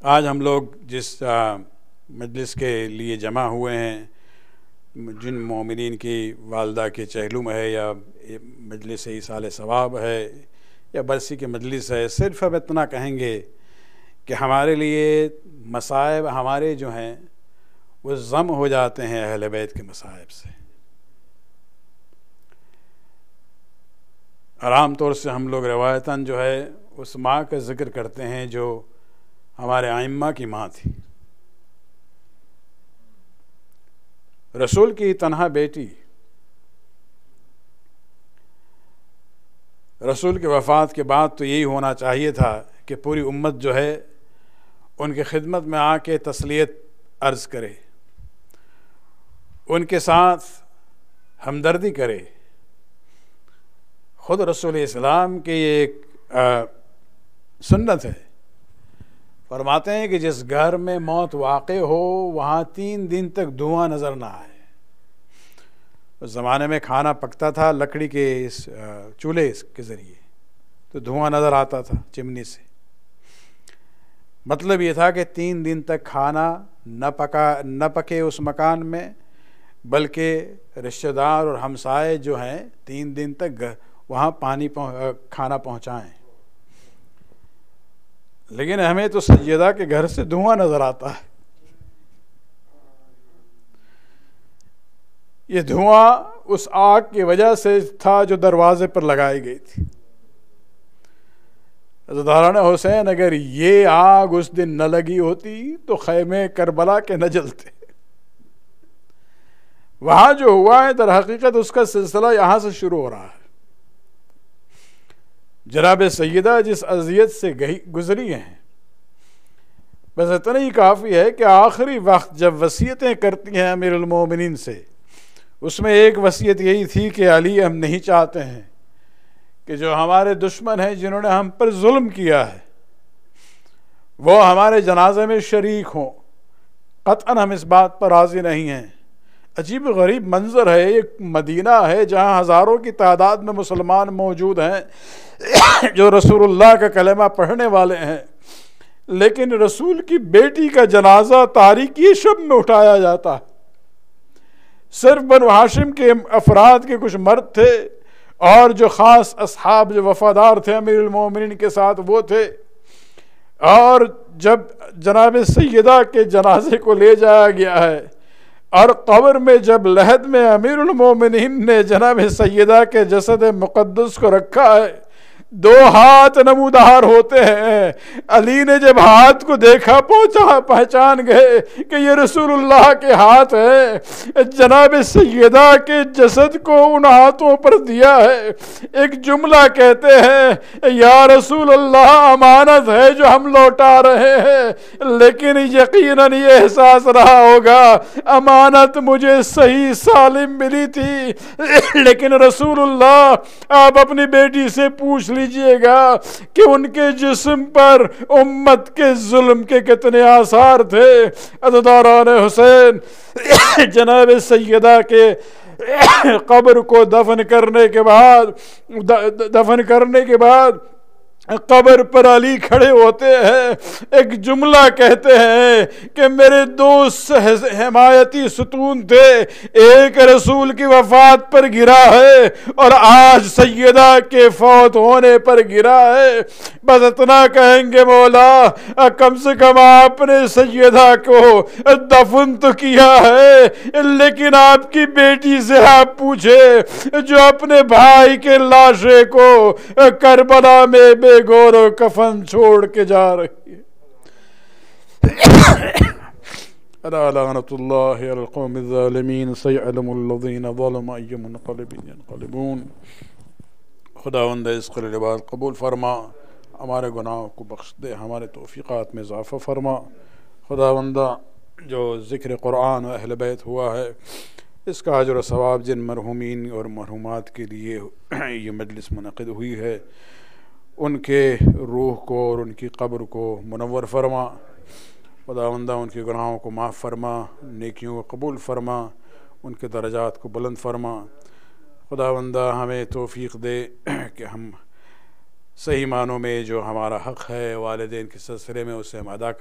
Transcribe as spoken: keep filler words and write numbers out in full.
آج ہم لوگ جس مجلس کے لیے جمع ہوئے ہیں، جن مومنین کی والدہ کے چہلم ہے یا مجلس ایصال ثواب ہے یا برسی کی مجلس ہے، صرف اب اتنا کہیں گے کہ ہمارے لیے مصائب ہمارے جو ہیں وہ ضم ہو جاتے ہیں اہل بیت کے مصائب سے۔ اور عام طور سے ہم لوگ روایتاً جو ہے اس ماں کا ذکر کرتے ہیں جو ہمارے ائمہ کی ماں تھی، رسول کی تنہا بیٹی۔ رسول کی وفات کے بعد تو یہی ہونا چاہیے تھا کہ پوری امت جو ہے ان کی خدمت میں آ کے تسلیت عرض کرے، ان کے ساتھ ہمدردی کرے۔ خود رسول اسلام کی یہ ایک سنت ہے، فرماتے ہیں کہ جس گھر میں موت واقع ہو وہاں تین دن تک دھواں نظر نہ آئے۔ اس زمانے میں کھانا پکتا تھا لکڑی کے اس چولہے کے ذریعے، تو دھواں نظر آتا تھا چمنی سے۔ مطلب یہ تھا کہ تین دن تک کھانا نہ پکا نہ پکے اس مکان میں، بلکہ رشتہ دار اور ہمسائے جو ہیں تین دن تک وہاں پانی کھانا پہنچائیں۔ لیکن ہمیں تو سیدہ کے گھر سے دھواں نظر آتا ہے۔ یہ دھواں اس آگ کی وجہ سے تھا جو دروازے پر لگائی گئی تھی۔ حضرت حسین اگر یہ آگ اس دن نہ لگی ہوتی تو خیمے کربلا کے نہ جلتے۔ وہاں جو ہوا ہے در حقیقت اس کا سلسلہ یہاں سے شروع ہو رہا ہے۔ جناب سیدہ جس اذیت سے گزری ہیں، بس اتنا ہی کافی ہے کہ آخری وقت جب وصیتیں کرتی ہیں امیر المومنین سے، اس میں ایک وصیت یہی تھی کہ علی ہم نہیں چاہتے ہیں کہ جو ہمارے دشمن ہیں جنہوں نے ہم پر ظلم کیا ہے وہ ہمارے جنازے میں شریک ہوں، قطعاً ہم اس بات پر راضی نہیں ہیں۔ عجیب غریب منظر ہے، ایک مدینہ ہے جہاں ہزاروں کی تعداد میں مسلمان موجود ہیں جو رسول اللہ کا کلمہ پڑھنے والے ہیں، لیکن رسول کی بیٹی کا جنازہ تاریکی شب میں اٹھایا جاتا ہے۔ صرف بنو ہاشم کے افراد کے کچھ مرد تھے اور جو خاص اصحاب جو وفادار تھے امیر المومنین کے ساتھ وہ تھے، اور جب جناب سیدہ کے جنازے کو لے جایا گیا ہے اور قبر میں جب لحد میں امیر المومنین نے جناب سیدہ کے جسد مقدس کو رکھا ہے، دو ہاتھ نمودار ہوتے ہیں۔ علی نے جب ہاتھ کو دیکھا پہنچا پہچان گئے کہ یہ رسول اللہ کے ہاتھ ہیں، جناب سیدہ کے جسد کو ان ہاتھوں پر دیا ہے۔ ایک جملہ کہتے ہیں، یا رسول اللہ امانت ہے جو ہم لوٹا رہے ہیں، لیکن یقیناً یہ احساس رہا ہوگا امانت مجھے صحیح سالم ملی تھی، لیکن رسول اللہ آپ اپنی بیٹی سے پوچھ لی لیجئے گا کہ ان کے جسم پر امت کے ظلم کے کتنے آثار تھے۔ عزیزان حسین، جناب سیدہ کے قبر کو دفن کرنے کے بعد دفن کرنے کے بعد قبر پر علی کھڑے ہوتے ہیں، ایک جملہ کہتے ہیں کہ میرے دو حمایتی ستون تھے، ایک رسول کی وفات پر گرا ہے اور آج سیدہ کے فوت ہونے پر گرا ہے۔ بس اتنا کہیں گے مولا کم سے کم آپ نے سیدہ کو دفن تو کیا ہے، لیکن آپ کی بیٹی سے آپ پوچھے جو اپنے بھائی کے لاشے کو کربلا میں بے گور و کفن چھوڑ کے جا رہی ہے۔ الا لعنت اللہ علی القوم الظالمین سیعلم الذین ظلموا ای منقلب ینقلبون۔ خداوند اس قلیل بعد قبول فرما، ہمارے گناہوں کو بخش دے، ہمارے توفیقات میں اضافہ فرما۔ خداوندہ جو ذکر قرآن و اہل بیت ہوا ہے اس کا اجر و ثواب جن مرحومین اور مرحومات کے لیے یہ مجلس منعقد ہوئی ہے ان کے روح کو اور ان کی قبر کو منور فرما۔ خداوندہ ان کے گناہوں کو معاف فرما، نیکیوں کو قبول فرما، ان کے درجات کو بلند فرما۔ خداوندہ ہمیں توفیق دے کہ ہم صحیح معنوں میں جو ہمارا حق ہے والدین کے سلسلے میں اسے ہم ادا